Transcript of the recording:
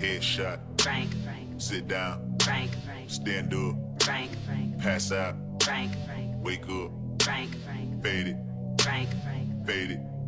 Headshot. Frank. Sit down. Frank. Stand up. Frank. Pass out. Frank. Wake up. Frank. Fade it. Frank. Fade it.